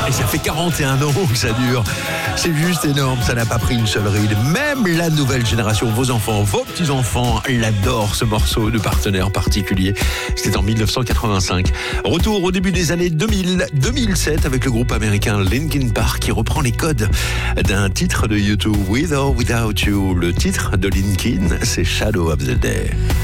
Et ça fait 41 ans que ça dure. C'est juste énorme, ça n'a pas pris une seule ride. Même la nouvelle génération, vos enfants, vos petits-enfants, l'adorent ce morceau de Partenaire particulier. C'était en 1985. Retour au début des années 2007 avec le groupe américain Linkin Park qui reprend les codes d'un titre de U2, With or Without You. Le titre de Linkin, c'est Shadow of the Day.